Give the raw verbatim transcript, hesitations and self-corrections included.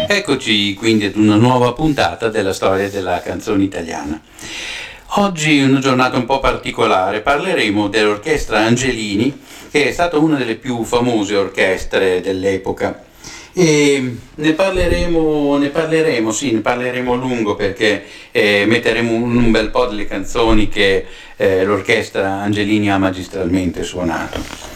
Eccoci quindi ad una nuova puntata della storia della canzone italiana. Oggi è una giornata un po' particolare, parleremo dell'orchestra Angelini, che è stata una delle più famose orchestre dell'epoca. E ne parleremo, ne parleremo, sì, ne parleremo a lungo perché eh, metteremo un, un bel po' delle canzoni che eh, l'orchestra Angelini ha magistralmente suonato.